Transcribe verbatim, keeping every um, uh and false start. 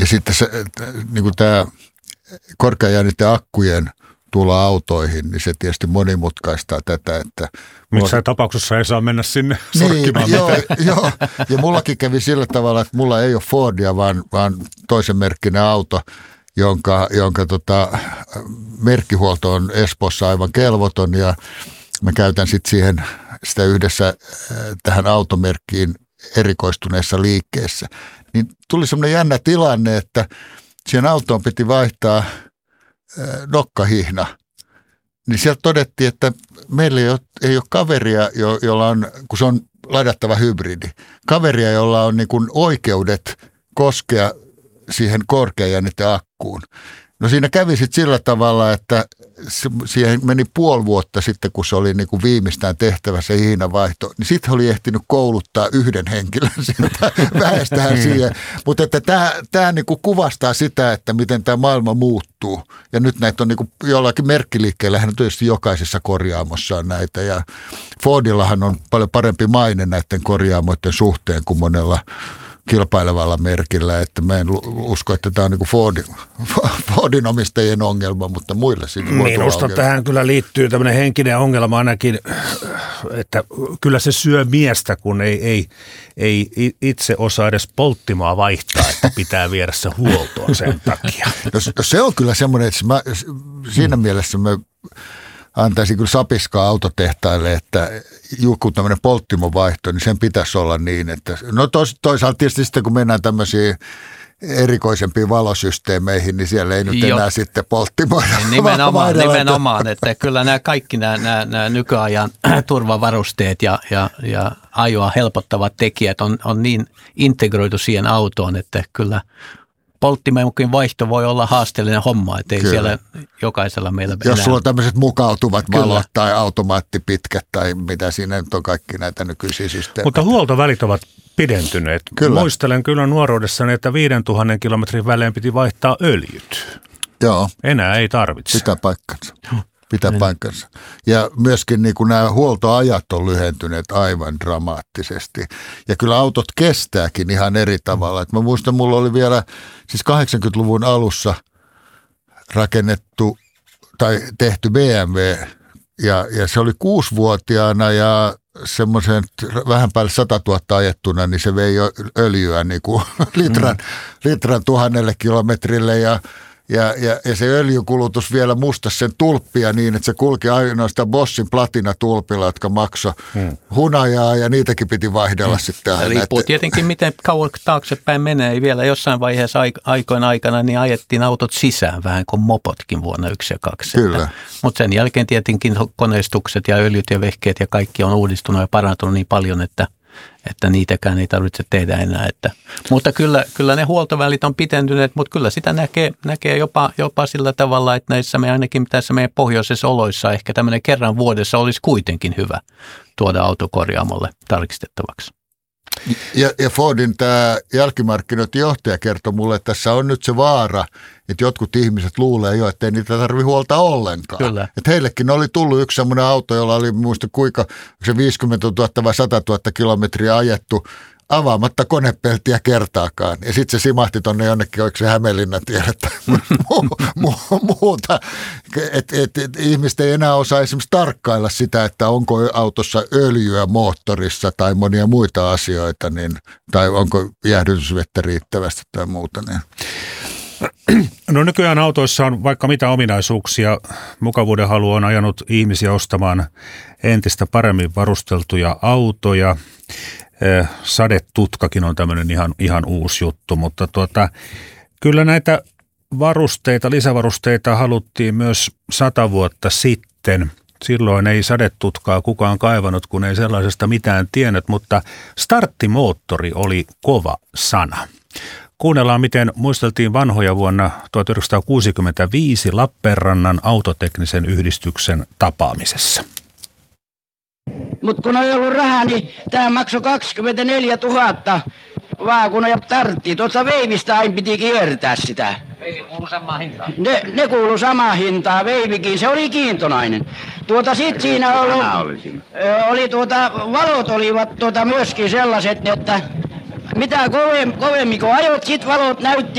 sitten se, niin kuin tämä korkeajännitteen akkujen tulo autoihin, niin se tietysti monimutkaistaa tätä, että... Missään tapauksessa ei saa mennä sinne sorkkimaan niin, joo, joo, ja mullakin kävi sillä tavalla, että mulla ei ole Fordia, vaan, vaan toisen merkkinen auto, jonka, jonka tota, merkkihuolto on Espoossa aivan kelvoton, ja mä käytän sitten siihen sitä yhdessä tähän automerkkiin erikoistuneessa liikkeessä. Niin tuli semmoinen jännä tilanne, että siihen autoon piti vaihtaa nokkahihna. Niin sieltä todettiin, että meillä ei ole, ei ole kaveria, jo, jolla on, kun se on ladattava hybridi, kaveria, jolla on niin kuin oikeudet koskea siihen korkeajännitteen akkuun. No siinä kävi sitten sillä tavalla, että siihen meni puoli vuotta sitten, kun se oli niin kuin viimeistään tehtävä se hihnavaihto, niin sitten oli ehtinyt kouluttaa yhden henkilön sieltä väestään siihen. Mutta että tämä, tämä niin kuin kuvastaa sitä, että miten tämä maailma muuttuu. Ja nyt näitä on niin kuin jollakin merkkiliikkeellähän on tietysti jokaisessa korjaamossa on näitä. Ja Fordillahan on paljon parempi maine näiden korjaamoiden suhteen kuin monella kilpailevalla merkillä, että mä en usko, että tämä on niin Fordin, Fordin omistajien ongelma, mutta muille siinä voi Minusta tähän kyllä liittyy tämmöinen henkinen ongelma ainakin, että kyllä se syö miestä, kun ei, ei, ei itse osaa edes polttimaa vaihtaa, että pitää viedä se huoltoon sen takia. No, se on kyllä semmoinen, että mä, siinä mm. mielessä mä antaisin kyllä sapiskaa autotehtaille, että joku tämmöinen polttimovaihto, niin sen pitäisi olla niin, että no tos, toisaalta tietysti sitten kun mennään tämmöisiin erikoisempiin valosysteemeihin, niin siellä ei nyt Joo. enää sitten polttimoida. Nimenomaan, nimenomaan, että kyllä nämä kaikki nämä, nämä, nämä nykyajan turvavarusteet ja, ja, ja ajoa helpottavat tekijät on, on niin integroitu siihen autoon, että kyllä polttimenkin vaihto voi olla haasteellinen homma, että ei Kyllä. siellä jokaisella meillä Jos enää... sulla on tämmöiset mukautuvat Kyllä. valot tai automaattipitkät tai mitä siinä nyt on kaikki näitä nykyisiä systeemejä. Mutta huoltovälit ovat pidentyneet. Kyllä. Muistelen kyllä nuoruudessani, että viidentuhannen kilometrin välein piti vaihtaa öljyt. Joo. Enää ei tarvitse. Pitää paikkansa. Pitää paikkansa. Ja myöskin niin kuin nämä huoltoajat on lyhentyneet aivan dramaattisesti. Ja kyllä autot kestääkin ihan eri tavalla. Et mä muistan, mulla oli vielä siis kahdeksankymmentäluvun alussa rakennettu tai tehty B M W. Ja, ja se oli kuusivuotiaana ja semmoisen vähän päälle satatuhatta ajettuna, niin se vei jo öljyä niin kuin litran, mm. litran tuhannelle kilometrille ja Ja, ja, ja se öljykulutus vielä mustasi sen tulppia niin, että se kulki ainoastaan Bossin platinatulpilla, jotka maksoi hmm. hunajaa ja niitäkin piti vaihdella hmm. sitten aina. Riippuu tietenkin, miten kauan taaksepäin menee. Vielä jossain vaiheessa aikoina aikana niin ajettiin autot sisään vähän kuin mopotkin vuonna yksi ja kaksi. Kyllä. Mutta sen jälkeen tietenkin koneistukset ja öljyt ja vehkeet ja kaikki on uudistunut ja parantunut niin paljon, että että niitäkään ei tarvitse tehdä enää. Että, mutta kyllä, kyllä ne huoltovälit on pidentyneet, mutta kyllä sitä näkee, näkee jopa, jopa sillä tavalla, että näissä me ainakin tässä meidän pohjoisessa oloissa ehkä tämmöinen kerran vuodessa olisi kuitenkin hyvä tuoda autokorjaamolle tarkistettavaksi. Ja, ja Fordin tämä jälkimarkkinoiden johtaja kertoi mulle, että tässä on nyt se vaara, että jotkut ihmiset luulee jo, että ei niitä tarvitse huolta ollenkaan. Kyllä. Että heillekin oli tullut yksi semmoinen auto, jolla oli muista kuinka se viisikymmentätuhatta vai sata tuhatta kilometriä ajettu avaamatta konepeltiä kertaakaan. Ja sitten se simahti tuonne jonnekin, oliko se Hämeenlinnan tiedettä muuta. Että et, et, ihmiset ei enää osaa esimerkiksi tarkkailla sitä, että onko autossa öljyä moottorissa tai monia muita asioita, niin, tai onko jäähdytysvettä riittävästi tai muuta. Niin. No nykyään autoissa on vaikka mitä ominaisuuksia. Mukavuuden halu on ajanut ihmisiä ostamaan entistä paremmin varusteltuja autoja. Sadetutkakin on tämmöinen ihan, ihan uusi juttu, mutta tuota, kyllä näitä varusteita, lisävarusteita haluttiin myös sata vuotta sitten. Silloin ei sadetutkaa kukaan kaivannut, kun ei sellaisesta mitään tiennyt, mutta starttimoottori oli kova sana. Kuunnellaan, miten muisteltiin vanhoja vuonna tuhatyhdeksänsataakuusikymmentäviisi Lappeenrannan autoteknisen yhdistyksen tapaamisessa. Mutta kun ei ollut rahaa, niin tämä maksoi kaksikymmentäneljätuhatta vaakuna ja tartti. Tuosta veivistä aina piti kiertää sitä. Veivi kuului samaan hintaan. Ne, ne kuului samaan hintaan, veivikin. Se oli kiintonainen. Tuota sit siinä oli, oli tuota, valot olivat tuota myöskin sellaiset, että mitä kovemmin kun ajot, sit valot näytti